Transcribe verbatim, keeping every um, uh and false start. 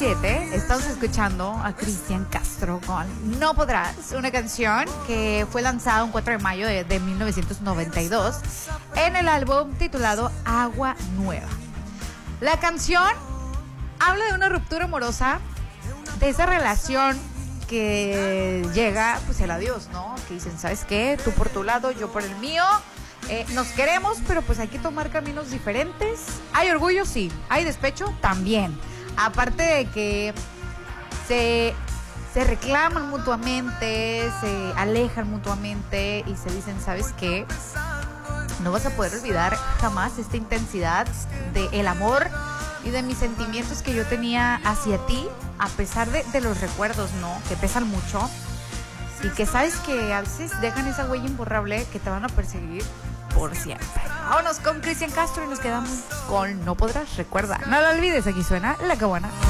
diecisiete estamos escuchando a Cristian Castro con No Podrás, una canción que fue lanzada un cuatro de mayo de, de mil novecientos noventa y dos en el álbum titulado Agua Nueva. La canción habla de una ruptura amorosa, de esa relación que llega pues el adiós, ¿no? Que dicen, ¿sabes qué? Tú por tu lado, yo por el mío. Eh, nos queremos, pero pues hay que tomar caminos diferentes. Hay orgullo, sí. Hay despecho, también. Aparte de que se, se reclaman mutuamente, se alejan mutuamente y se dicen, ¿sabes qué? No vas a poder olvidar jamás esta intensidad del amor y de mis sentimientos que yo tenía hacia ti, a pesar de, de los recuerdos, ¿no? Que pesan mucho y que sabes que a veces dejan esa huella imborrable que te van a perseguir por siempre. Vámonos con Cristian Castro y nos quedamos con No Podrás. Recuerda, no lo olvides, aquí suena La Caguana.